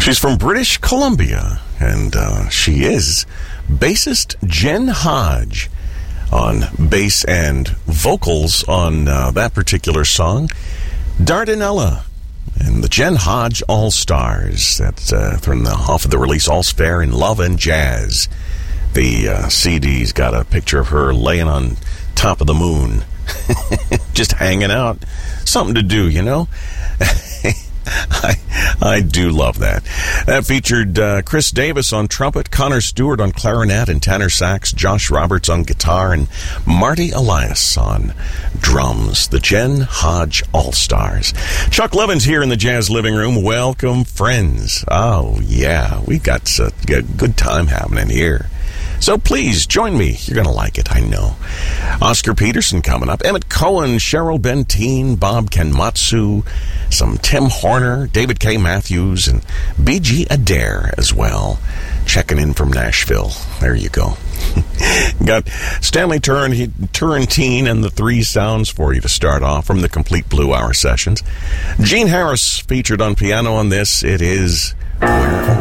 She's from British Columbia, and she is bassist Jen Hodge on bass and vocals on that particular song. Dardanella and the Jen Hodge All-Stars. That's off of the release All's Fair in Love and Jazz. The CD's got a picture of her laying on top of the moon. Just hanging out. Something to do, you know? I do love that. That featured Chris Davis on trumpet, Connor Stewart on clarinet and tenor sax, Josh Roberts on guitar, and Marty Elias on drums. The Jen Hodge All-Stars. Chuck Levin's here in the Jazz Living Room. Welcome, friends. Oh, yeah. We got a good time happening here. So please, join me. You're going to like it, I know. Oscar Peterson coming up. Emmett Cohen, Cheryl Benteen, Bob Kenmatsu, some Tim Horner, David K. Matthews, and B.G. Adair as well. Checking in from Nashville. There you go. Got Stanley Turrentine and the Three Sounds for you to start off from the Complete Blue Hour sessions. Gene Harris featured on piano on this. It is Where